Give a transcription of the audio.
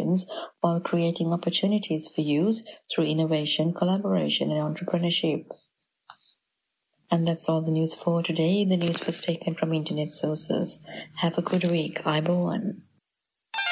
challenges while creating opportunities for youth through innovation, collaboration, and entrepreneurship. And that's all the news for today. The news was taken from internet sources. Have a good week. Ayubowan.